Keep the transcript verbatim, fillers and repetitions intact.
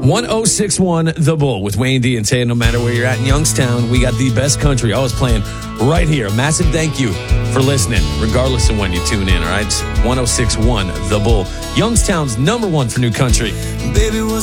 one oh six one The Bull with Wayne D and Tay. No matter where you're at in Youngstown, we got the best country always playing right here. A massive thank you for listening, regardless of when you tune in, all right? one oh six one The Bull, Youngstown's number one for new country. Baby, what's